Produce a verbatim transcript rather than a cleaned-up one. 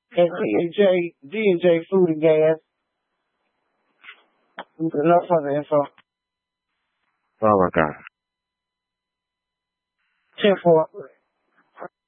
And D and J, D and J Food and Gas. No further info. Oh my God. ten four.